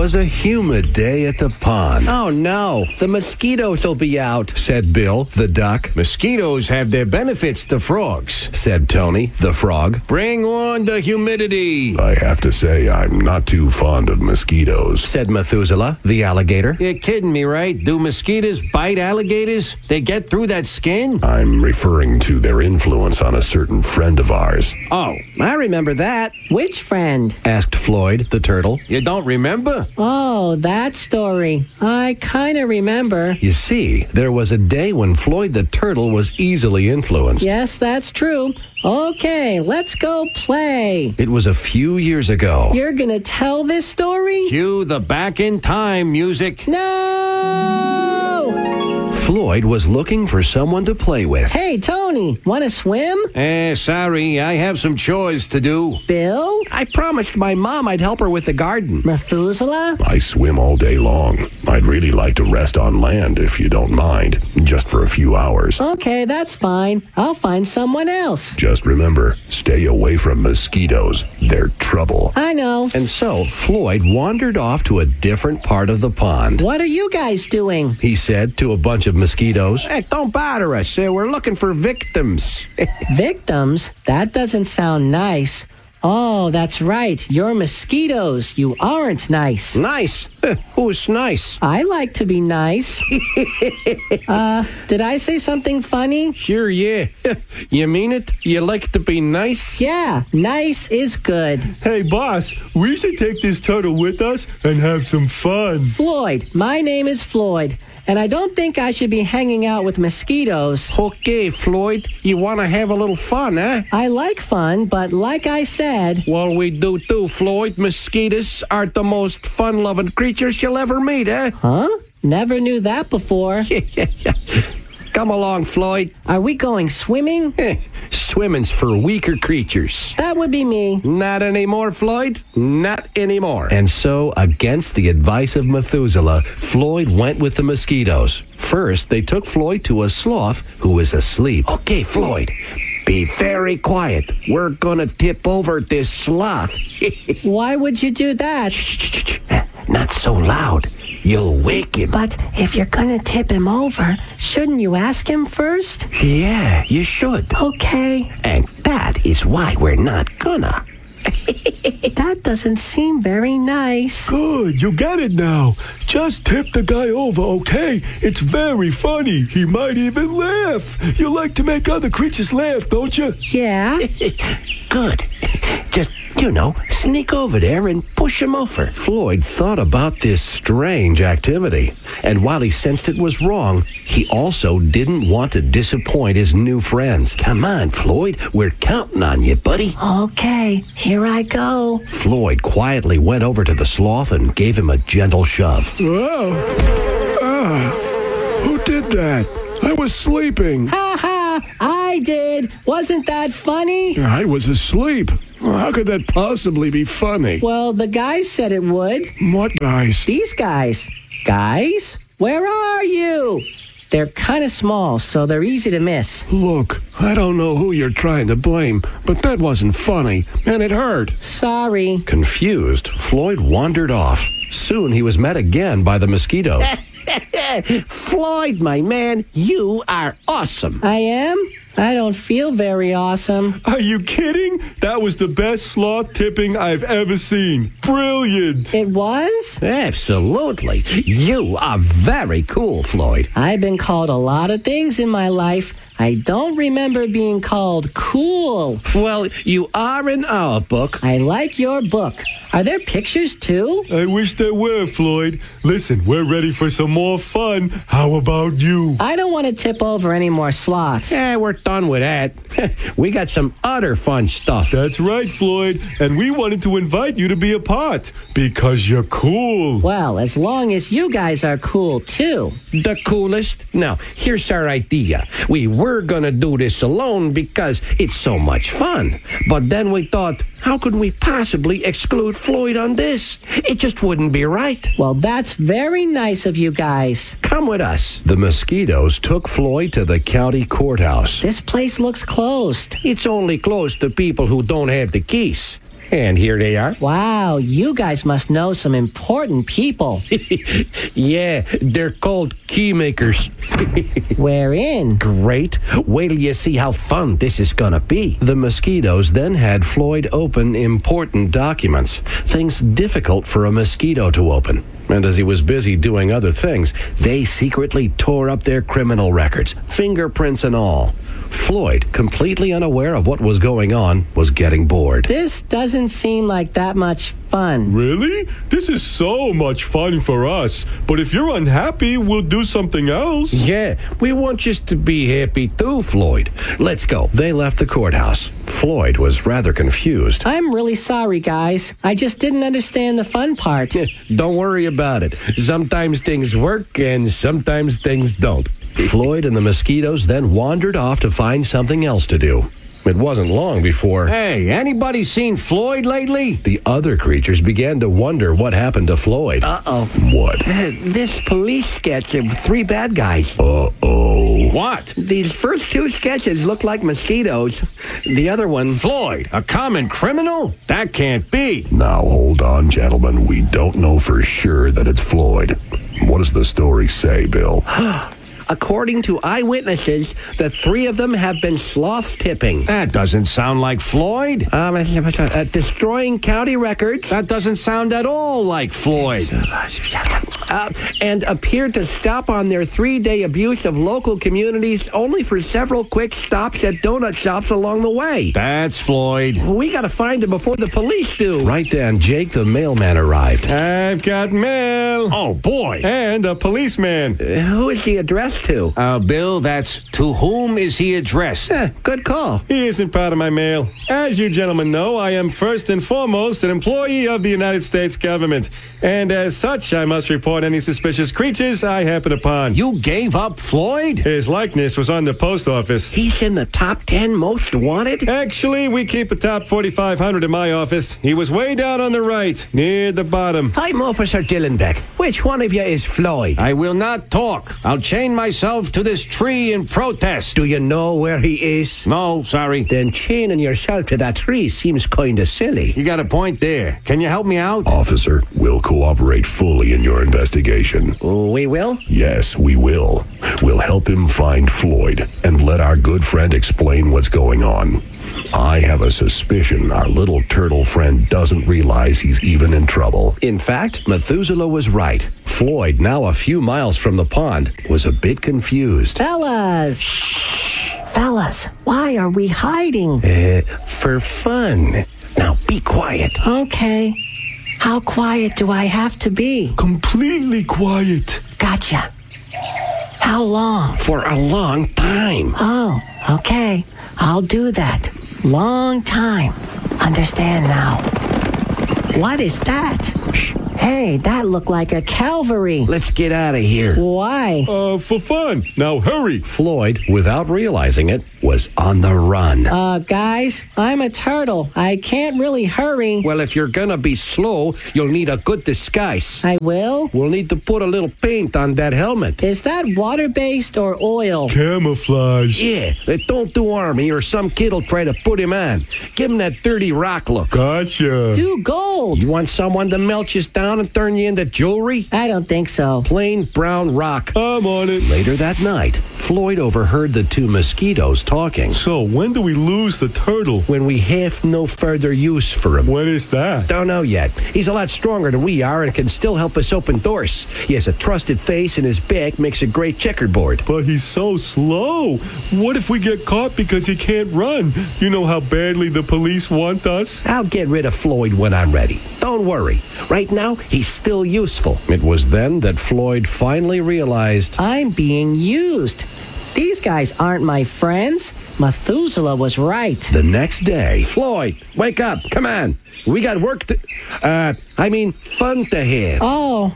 was a humid day at the pond. Oh, no. The mosquitoes will be out, Said Bill, the duck. Mosquitoes have their benefits to frogs. Said Tony, the frog. Bring on the humidity. I have to say, I'm not too fond of mosquitoes. Said Methuselah, the alligator. You're kidding me, right? Do mosquitoes bite alligators? They get through that skin? I'm referring to their influence on a certain friend of ours. Oh, I remember that. Which friend? Asked Floyd, the turtle. you don't remember? Oh, that story. I kind of remember. You see, there was a day when Floyd the turtle was easily influenced. Yes, that's true. Okay, let's go play. It was a few years ago. You're gonna tell this story? Cue the back in time music. No! Floyd was looking for someone to play with. Hey, Tony, wanna swim? Sorry, I have some chores to do. Bill? I promised my mom I'd help her with the garden. Methuselah? I swim all day long. I'd really like to rest on land, if you don't mind, just for a few hours. Okay, that's fine. I'll find someone else. Just remember, stay away from mosquitoes. They're trouble. I know. And so Floyd wandered off to a different part of the pond. What are you guys doing? He said to a bunch of mosquitoes. Hey, don't bother us. We're looking for victims. Victims? That doesn't sound nice. Oh, that's right. You're mosquitoes. You aren't nice. Nice. Who's nice? I like to be nice. Did I say something funny? Sure, yeah. You mean it? You like to be nice? Yeah, nice is good. Hey, boss, we should take this turtle with us and have some fun. Floyd, my name is Floyd, and I don't think I should be hanging out with mosquitoes. Okay, Floyd. You want to have a little fun, eh? I like fun, but like I said, Well, we do too, Floyd. Mosquitoes are the most fun-loving creatures you'll ever meet, eh? huh? Never knew that before. Come along, Floyd. Are we going swimming? Swimming's for weaker creatures. That would be me. Not anymore, Floyd. Not anymore. And so, against the advice of Methuselah, Floyd went with the mosquitoes. First, they took Floyd to a sloth who was asleep. Okay, Floyd. Be very quiet. We're gonna tip over this sloth. Why would you do that? Not so loud. You'll wake him. But if you're gonna tip him over, shouldn't you ask him first? Yeah, you should. Okay. And that is why we're not gonna. That doesn't seem very nice. Good, you get it now. Just tip the guy over, okay? It's very funny. He might even laugh. You like to make other creatures laugh, don't you? Yeah? Good. Just, sneak over there and push him over. Floyd thought about this strange activity, and while he sensed it was wrong, he also didn't want to disappoint his new friends. Come on, Floyd. We're counting on you, buddy. Okay, here I go. Floyd quietly went over to the sloth and gave him a gentle shove. Who did that? I was sleeping. Ha ha! I did. Wasn't that funny? I was asleep. How could that possibly be funny? Well, the guys said it would. What guys? These guys. Guys? Where are you? They're kind of small, so they're easy to miss. Look, I don't know who you're trying to blame, but that wasn't funny, and it hurt. Sorry. Confused, Floyd wandered off. Soon he was met again by the mosquitoes. Floyd, my man, you are awesome. I am? I don't feel very awesome. Are you kidding? That was the best sloth tipping I've ever seen. Brilliant. It was? Absolutely. You are very cool, Floyd. I've been called a lot of things in my life. I don't remember being called cool. Well, you are in our book. I like your book. Are there pictures too? I wish there were, Floyd. Listen, we're ready for some more fun. How about you? I don't want to tip over any more sloths. Yeah, we're done with that. We got some other fun stuff. That's right, Floyd. And we wanted to invite you to be a part because you're cool. Well, as long as you guys are cool too. The coolest? Now, here's our idea. We were going to do this alone because it's so much fun. But then we thought, how could we possibly exclude Floyd on this? It just wouldn't be right. Well, that's very nice of you guys. Come with us. The mosquitoes took Floyd to the county courthouse. This place looks closed. It's only closed to people who don't have the keys. And here they are. Wow, you guys must know some important people. Yeah, they're called keymakers. We're in. Great. Wait till you see how fun this is gonna be. The mosquitoes then had Floyd open important documents, things difficult for a mosquito to open. And as he was busy doing other things, they secretly tore up their criminal records, fingerprints and all. Floyd, completely unaware of what was going on, was getting bored. This doesn't seem like that much fun. Really? This is so much fun for us. But if you're unhappy, we'll do something else. Yeah, we want you to be happy too, Floyd. Let's go. They left the courthouse. Floyd was rather confused. I'm really sorry, guys. I just didn't understand the fun part. Don't worry about it. Sometimes things work and sometimes things don't. Floyd and the mosquitoes then wandered off to find something else to do. It wasn't long before Hey, anybody seen Floyd lately? the other creatures began to wonder what happened to Floyd. What? This police sketch of 3 bad guys. Uh-oh. What? These first 2 sketches look like mosquitoes. The other one... Floyd, a common criminal? That can't be. Now, hold on, gentlemen. We don't know for sure that it's Floyd. What does the story say, Bill? According to eyewitnesses, the 3 of them have been sloth tipping. That doesn't sound like Floyd. Destroying county records. That doesn't sound at all like Floyd. And appeared to stop on their 3-day abuse of local communities only for several quick stops at donut shops along the way. That's Floyd. We gotta find him before the police do. Right then, Jake the mailman arrived. I've got mail. Oh, boy. And a policeman. Who is he addressed to? Bill, that's to whom is he addressed? Good call. He isn't part of my mail. As you gentlemen know, I am first and foremost an employee of the United States government. And as such, I must report any suspicious creatures I happen upon. You gave up Floyd? His likeness was on the post office. He's in the top 10 most wanted? Actually, we keep a top 4,500 in my office. He was way down on the right, near the bottom. I'm Officer Dillenbeck. Which one of you is Floyd? I will not talk. I'll chain myself to this tree in protest. Do you know where he is? No, sorry. Then chaining yourself to that tree seems kinda silly. You got a point there. Can you help me out? Officer, we'll cooperate fully in your investigation. We will? Yes, we will. We'll help him find Floyd and let our good friend explain what's going on. I have a suspicion our little turtle friend doesn't realize he's even in trouble. In fact, Methuselah was right. Floyd, now a few miles from the pond, was a bit confused. Fellas, why are we hiding? For fun. Now be quiet. Okay. How quiet do I have to be? Completely quiet. Gotcha. How long? For a long time. Oh, okay. I'll do that. Long time. Understand now. What is that? Hey, that looked like a cavalry. Let's get out of here. Why? For fun. Now hurry. Floyd, without realizing it, was on the run. Guys, I'm a turtle. I can't really hurry. Well, if you're gonna be slow, you'll need a good disguise. I will? We'll need to put a little paint on that helmet. Is that water-based or oil? Camouflage. Yeah, don't do Army or some kid'll try to put him on. Give him that dirty rock look. Gotcha. Do gold. You want someone to melt you down and turn you into jewelry? I don't think so. Plain brown rock. I'm on it. Later that night, Floyd overheard the 2 mosquitoes talking. So, when do we lose the turtle? When we have no further use for him. When is that? Don't know yet. He's a lot stronger than we are and can still help us open doors. He has a trusted face and his back makes a great checkerboard. But he's so slow. What if we get caught because he can't run? You know how badly the police want us? I'll get rid of Floyd when I'm ready. Don't worry. Right now, he's still useful. It was then that Floyd finally realized I'm being used. These guys aren't my friends. Methuselah was right. the next day. Floyd, wake up. Come on. We got work to... fun to have. Oh,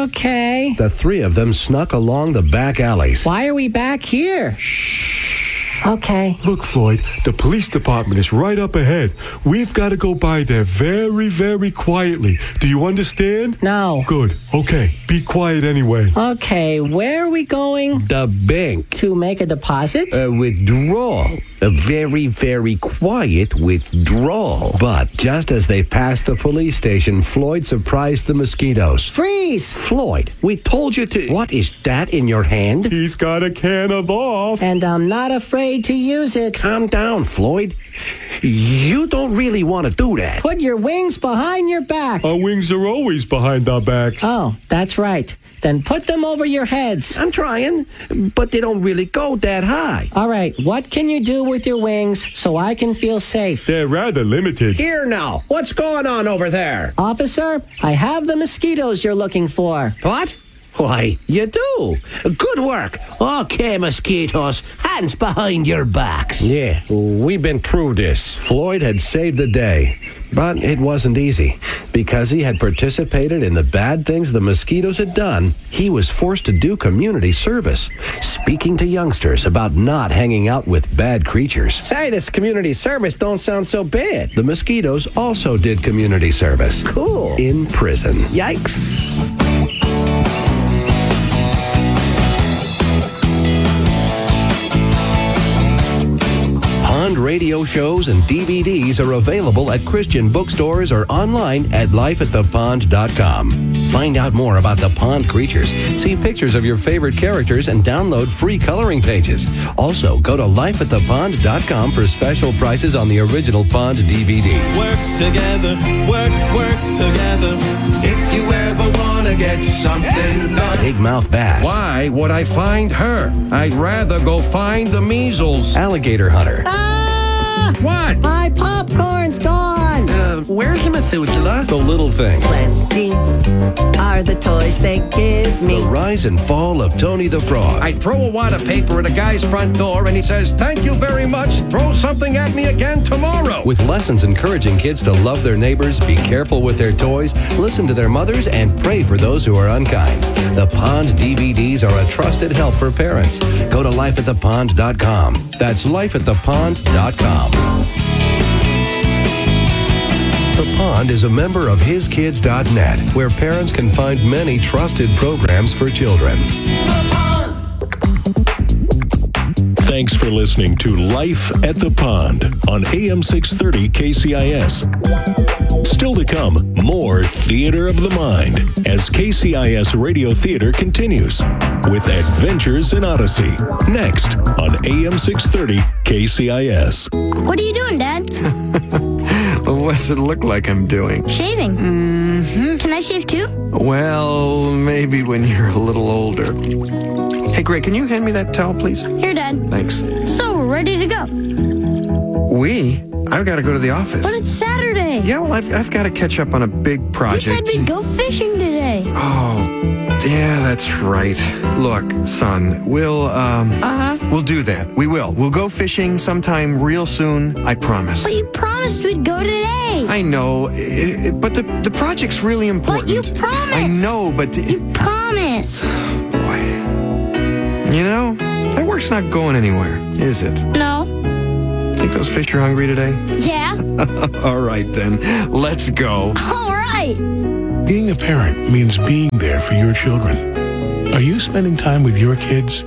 okay. The 3 of them snuck along the back alleys. Why are we back here? Okay. Look, Floyd, the police department is right up ahead. We've got to go by there very, very quietly. Do you understand? No. Good. Okay. Be quiet anyway. Okay, where are we going? The bank. To make a deposit? Withdrawal. A very, very quiet withdrawal. But just as they passed the police station, Floyd surprised the mosquitoes. Freeze! Floyd, we told you to... What is that in your hand? He's got a can of off. And I'm not afraid to use it. Calm down, Floyd. You don't really want to do that. Put your wings behind your back. Our wings are always behind our backs. Oh, that's right. Then put them over your heads. I'm trying, but they don't really go that high. All right, what can you do with your wings so I can feel safe? They're rather limited. Here now, what's going on over there? Officer, I have the mosquitoes you're looking for. What? Why, you do. Good work. Okay, mosquitoes, hands behind your backs. Yeah, we've been through this. Floyd had saved the day, but it wasn't easy. Because he had participated in the bad things the mosquitoes had done, he was forced to do community service, speaking to youngsters about not hanging out with bad creatures. Say, this community service don't sound so bad. The mosquitoes also did community service. Cool. In prison. Yikes. Radio shows and DVDs are available at Christian bookstores or online at lifeatthepond.com. Find out more about the pond creatures, see pictures of your favorite characters, and download free coloring pages. Also, go to lifeatthepond.com for special prices on the original Pond DVD. Work together, work together. If you ever want to get something done. Big Mouth Bass. Why would I find her? I'd rather go find the measles. Alligator Hunter. What? My popcorn's gone. Where's Methuselah? The Little Things. Plenty are the toys they give me. The Rise and Fall of Tony the Frog. I throw a wad of paper at a guy's front door and he says, "Thank you very much. Throw something at me again tomorrow." With lessons encouraging kids to love their neighbors, be careful with their toys, listen to their mothers, and pray for those who are unkind. The Pond DVDs are a trusted help for parents. Go to lifeatthepond.com. That's lifeatthepond.com. The Pond is a member of HisKids.net, where parents can find many trusted programs for children. Thanks for listening to Life at the Pond on AM 630 KCIS. Still to come, more Theater of the Mind as KCIS Radio Theater continues with Adventures in Odyssey. Next on AM 630 KCIS. What are you doing, Dad? What does it look like I'm doing? Shaving. Mm-hmm. Can I shave too? Well, maybe when you're a little older. Hey, Greg, can you hand me that towel, please? Here, Dad. Thanks. So, we're ready to go. I've got to go to the office. But it's Saturday. Yeah, well, I've got to catch up on a big project. You said we'd go fishing today. Oh, yeah, that's right. Look, son, we'll do that. We will. We'll go fishing sometime real soon, I promise. But you promised we'd go today. I know, but the project's really important. But you promised. I know, but... You promised. Boy. You know, that work's not going anywhere, is it? No. Think those fish are hungry today? Yeah. All right, then. Let's go. All right. Being a parent means being there for your children. Are you spending time with your kids?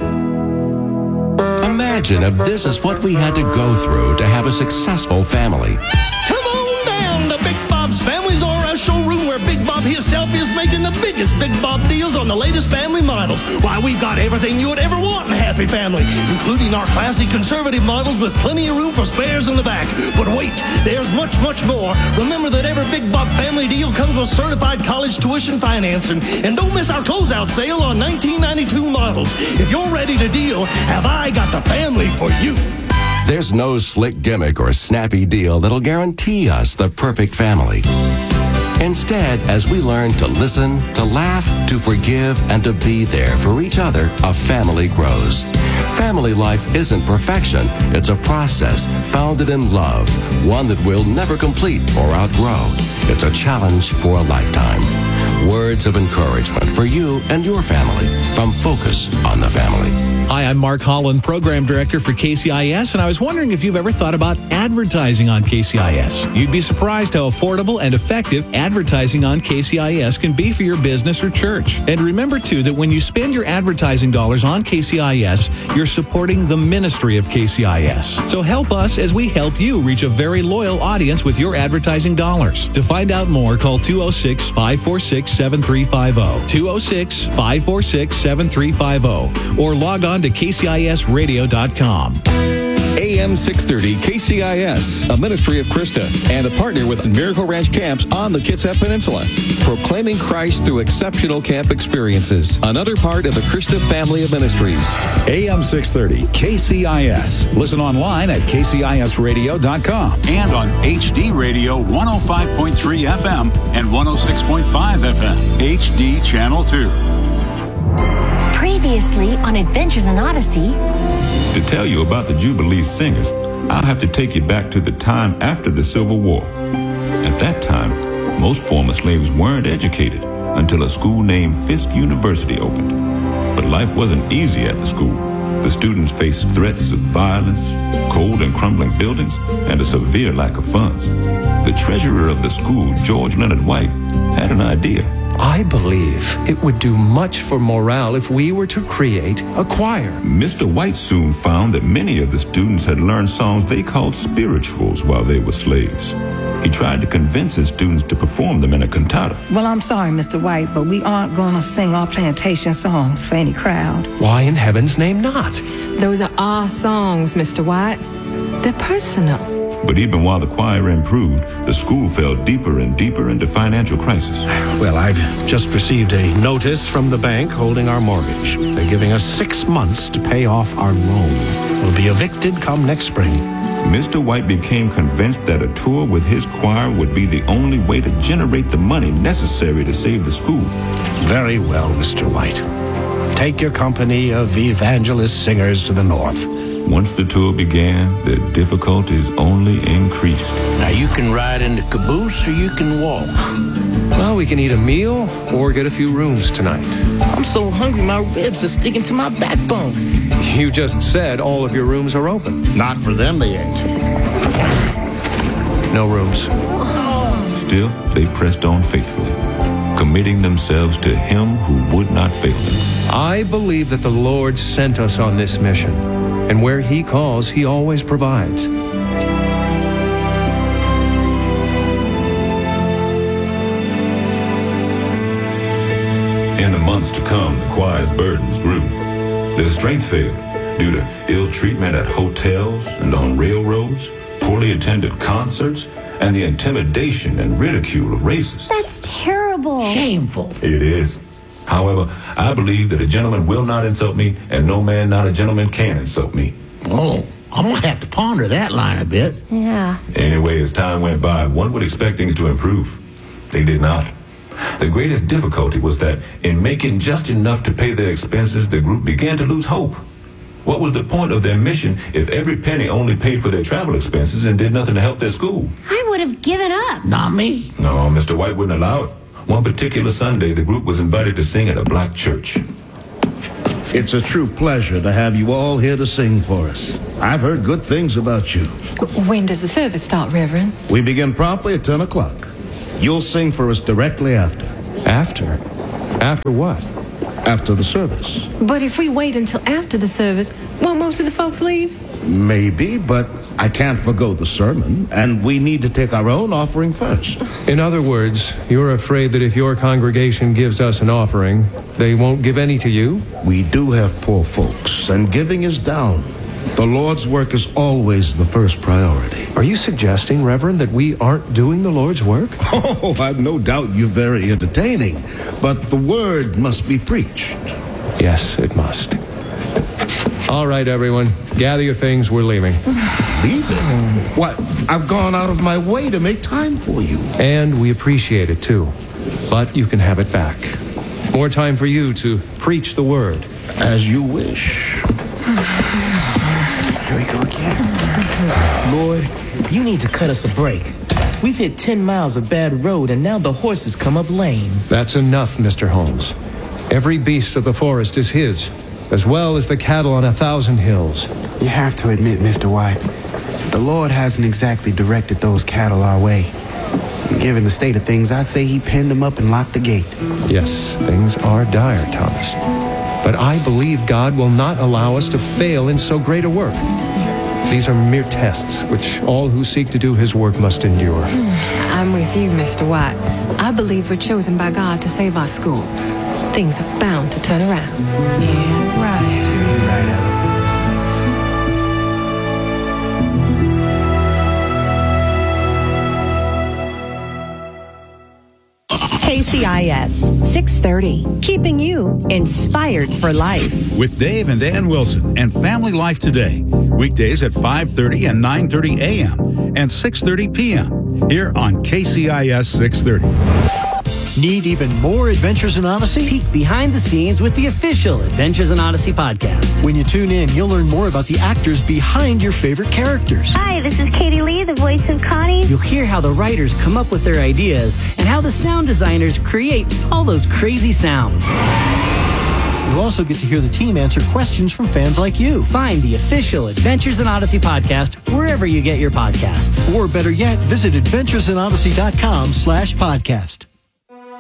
Imagine if this is what we had to go through to have a successful family. Come on down to Big Bob's Families or our showroom where Big Bob himself is making the biggest Big Bob deals on the latest family models. Why, we've got everything you would ever want in a happy family, including our classy conservative models with plenty of room for spares in the back. But wait, there's much, much more. Remember that every Big Bob family deal comes with certified college tuition financing. And don't miss our closeout sale on 1992 models. If you're ready to deal, have I got the family for you. There's no slick gimmick or snappy deal that'll guarantee us the perfect family. Instead, as we learn to listen, to laugh, to forgive, and to be there for each other, a family grows. Family life isn't perfection. It's a process founded in love, one that we'll never complete or outgrow. It's a challenge for a lifetime. Words of encouragement for you and your family from Focus on the Family. Hi, I'm Mark Holland, Program Director for KCIS, and I was wondering if you've ever thought about advertising on KCIS. You'd be surprised how affordable and effective advertising on KCIS can be for your business or church. And remember, too, that when you spend your advertising dollars on KCIS, you're supporting the ministry of KCIS. So help us as we help you reach a very loyal audience with your advertising dollars. To find out more, call 206-546-7350, 206-546-7350, or log on to KCISradio.com. AM 630 KCIS, a ministry of Krista, and a partner with Miracle Ranch Camps on the Kitsap Peninsula. Proclaiming Christ through exceptional camp experiences. Another part of the Krista family of ministries. AM 630 KCIS. Listen online at KCISradio.com and on HD Radio 105.3 FM and 106.5 FM. HD Channel 2. Previously on Adventures in Odyssey. To tell you about the Jubilee Singers, I'll have to take you back to the time after the Civil War. At that time, most former slaves weren't educated until a school named Fisk University opened. But life wasn't easy at the school. The students faced threats of violence, cold and crumbling buildings, and a severe lack of funds. The treasurer of the school, George Leonard White, had an idea. I believe it would do much for morale if we were to create a choir. Mr. White soon found that many of the students had learned songs they called spirituals while they were slaves. He tried to convince his students to perform them in a cantata. Well, I'm sorry, Mr. White, but we aren't going to sing our plantation songs for any crowd. Why in heaven's name not? Those are our songs, Mr. White. They're personal. But even while the choir improved, the school fell deeper and deeper into financial crisis. Well, I've just received a notice from the bank holding our mortgage. They're giving us 6 months to pay off our loan. We'll be evicted come next spring. Mr. White became convinced that a tour with his choir would be the only way to generate the money necessary to save the school. Very well, Mr. White. Take your company of evangelist singers to the north. Once the tour began, the difficulties only increased. Now, you can ride in the caboose or you can walk. Well, we can eat a meal or get a few rooms tonight. I'm so hungry, my ribs are sticking to my backbone. You just said all of your rooms are open. Not for them, they ain't. No rooms. Still, they pressed on faithfully, committing themselves to Him who would not fail them. I believe that the Lord sent us on this mission. And where He calls, He always provides. In the months to come, the choir's burdens grew. Their strength failed due to ill treatment at hotels and on railroads, poorly attended concerts, and the intimidation and ridicule of racists. That's terrible. Shameful. It is. However, I believe that a gentleman will not insult me, and no man, not a gentleman, can insult me. Oh, I'm going to have to ponder that line a bit. Yeah. Anyway, as time went by, one would expect things to improve. They did not. The greatest difficulty was that in making just enough to pay their expenses, the group began to lose hope. What was the point of their mission if every penny only paid for their travel expenses and did nothing to help their school? I would have given up. Not me. No, Mr. White wouldn't allow it. One particular Sunday, the group was invited to sing at a black church. It's a true pleasure to have you all here to sing for us. I've heard good things about you. When does the service start, Reverend? We begin promptly at 10 o'clock. You'll sing for us directly after. After? After what? After the service. But if we wait until after the service, won't most of the folks leave? Maybe, but I can't forgo the sermon, and we need to take our own offering first. In other words, you're afraid that if your congregation gives us an offering, they won't give any to you? We do have poor folks, and giving is down. The Lord's work is always the first priority. Are you suggesting, Reverend, that we aren't doing the Lord's work? Oh, I've no doubt you're very entertaining, but the word must be preached. Yes, it must. All right, everyone. Gather your things. We're leaving. Leaving? What? I've gone out of my way to make time for you. And we appreciate it, too. But you can have it back. More time for you to preach the word. As you wish. Here we go again. Lord, you need to cut us a break. We've hit 10 miles of bad road, and now the horses come up lame. That's enough, Mr. Holmes. Every beast of the forest is his, as well as the cattle on 1,000 hills. You have to admit, Mr. White, the Lord hasn't exactly directed those cattle our way. Given the state of things, I'd say he pinned them up and locked the gate. Yes, things are dire, Thomas. But I believe God will not allow us to fail in so great a work. These are mere tests, which all who seek to do his work must endure. I'm with you, Mr. White. I believe we're chosen by God to save our school. Things are bound to turn around. Yeah, right. You're right, Ellen. KCIS 630, keeping you inspired for life. With Dave and Ann Wilson and Family Life Today. Weekdays at 5:30 and 9:30 a.m. and 6:30 p.m. here on KCIS 630. Need even more Adventures in Odyssey? Peek behind the scenes with the official Adventures in Odyssey podcast. When you tune in, you'll learn more about the actors behind your favorite characters. Hi, this is Katie Lee, the voice of Connie. You'll hear how the writers come up with their ideas and how the sound designers create all those crazy sounds. You'll also get to hear the team answer questions from fans like you. Find the official Adventures in Odyssey podcast wherever you get your podcasts. Or better yet, visit adventuresinodyssey.com/podcast.